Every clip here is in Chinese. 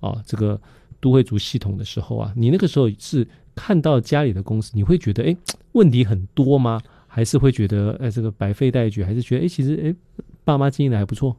这个都会族系统的时候啊，你那个时候是看到家里的公司，你会觉得问题很多吗？还是会觉得这个百废待举，还是觉得其实爸妈经营的还不错？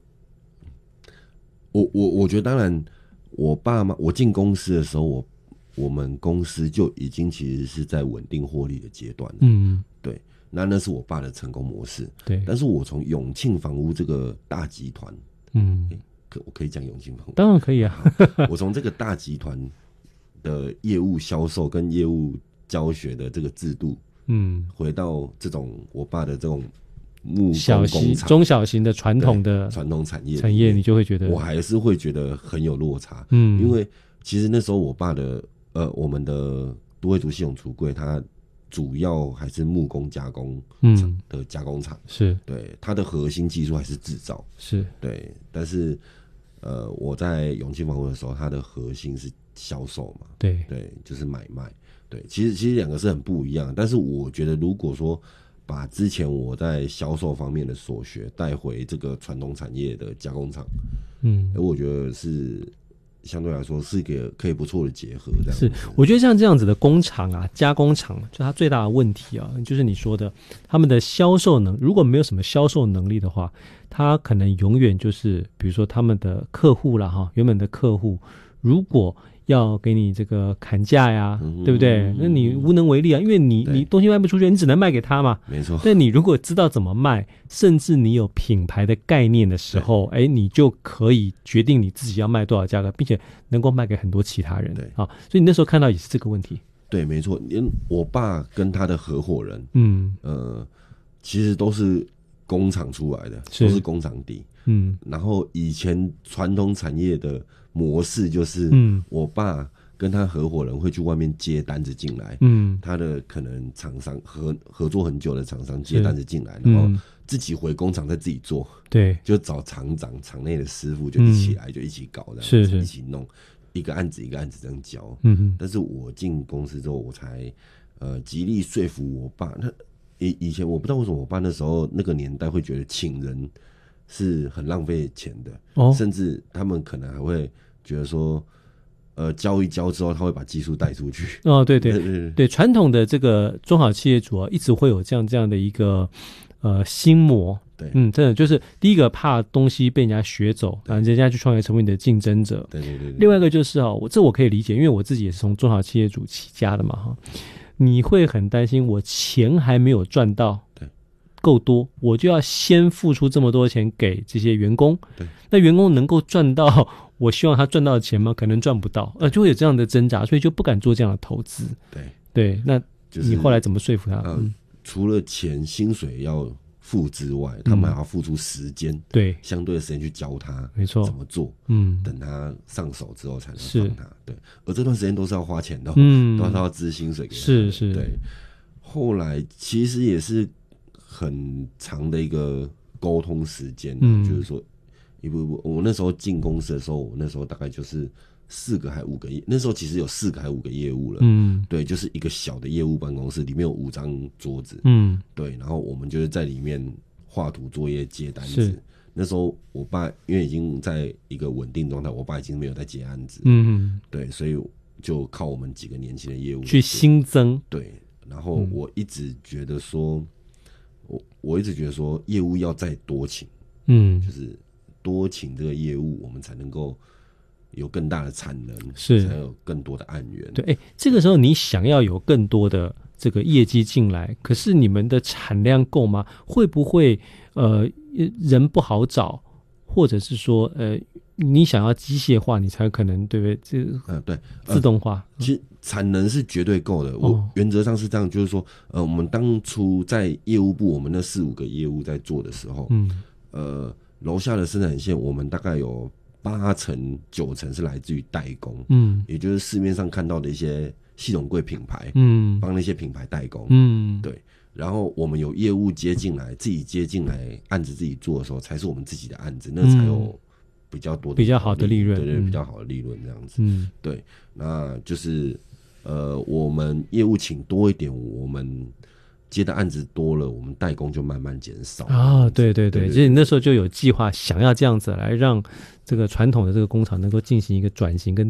我觉得当然，我爸妈我进公司的时候，我们公司就已经其实是在稳定获利的阶段了。对，那是我爸的成功模式。对，但是我从永庆房屋这个大集团，我可以讲永庆房屋， 当然可以啊。 我从这个大集团的业务销售跟业务教学的这个制度，回到这种我爸的这种木工工厂、中小型的传统产业， 你就会觉得， 我还是会觉得很有落差。因为其实那时候我爸的我们的都会族系统橱柜，它主要还是木工加工的加工厂，是对它的核心技术还是制造，是对。但是我在永庆房屋的时候，它的核心是销售嘛，对，就是买卖。对，其实两个是很不一样。但是我觉得，如果说把之前我在销售方面的所学带回这个传统产业的加工厂，我觉得是相对来说是一个可以不错的结合。这样是， 我觉得像这样子的工厂啊、加工厂，就它最大的问题啊，就是你说的他们的销售如果没有什么销售能力的话，他可能永远就是比如说他们的客户啦原本的客户如果要给你这个砍价呀，对不对？那你无能为力啊，因为你东西卖不出去，你只能卖给他嘛。没错。但你如果知道怎么卖，甚至你有品牌的概念的时候，你就可以决定你自己要卖多少价格，并且能够卖给很多其他人。对啊，所以你那时候看到也是这个问题。 对，没错。我爸跟他的合伙人，其实都是工厂出来的，都是工厂底。然后以前传统产业的模式就是，我爸跟他合伙人会去外面接单子进来，他的可能厂商合作很久的厂商接单子进来，然后自己回工厂再自己做，对，就找厂长、厂内的师傅就一起来，就一起搞，这样子一起弄，一个案子一个案子这样交。但是我进公司之后，我才极力说服我爸。以前我不知道为什么我爸那时候那个年代会觉得请人是很浪费钱的，甚至他们可能还会觉得说，教一教之后，他会把技术带出去。 对，传统的这个中小企业主啊，一直会有这样的一个心魔。对，真的就是第一个怕东西被人家学走，人家去创业成为你的竞争者。对。另外一个就是我可以理解，因为我自己也是从中小企业主起家的嘛，你会很担心我钱还没有赚到够多，我就要先付出这么多钱给这些员工。对，那员工能够赚到我希望他赚到的钱吗？可能赚不到，就会有这样的挣扎，所以就不敢做这样的投资。对，那你后来怎么说服他？ 除了钱薪水要付之外，他们还要付出时间，对，相对的时间去教他，没错，怎么做，等他上手之后才能放他，对，而这段时间都是要花钱的，都要支薪水给他，是，对。后来其实也是很长的一个沟通时间，就是说一步一步。我那时候进公司的时候，我那时候大概就是4个还5个那时候其实有4个还5个业务了，对，就是一个小的业务办公室，里面有5张桌子，对，然后我们就是在里面画图作业接单子。那时候我爸因为已经在一个稳定状态，我爸已经没有在接案子，对，所以就靠我们几个年轻的业务去新增， 对，然后我一直觉得说，我一直觉得说业务要再多请，就是多请这个业务，我们才能够有更大的产能，才有更多的案源。 对，这个时候你想要有更多的这个业绩进来，可是你们的产量够吗？会不会人不好找，或者是说你想要机械化，你才可能对不对？对，自动化， 其实产能是绝对够的。我原则上是这样，就是说，我们当初在业务部，我们那4、5个业务在做的时候，楼下的生产线，我们大概有8成、9成是来自于代工，也就是市面上看到的一些系统柜品牌，帮那些品牌代工，对。然后我们有业务接进来，自己接进来案子自己做的时候，才是我们自己的案子，那才有比较多的比较好的利润， 对，比较好的利润这样子，对。那就是我们业务请多一点，我们接的案子多了，我们代工就慢慢减少啊。对，其实你那时候就有计划，想要这样子来让这个传统的这个工厂能够进行一个转型跟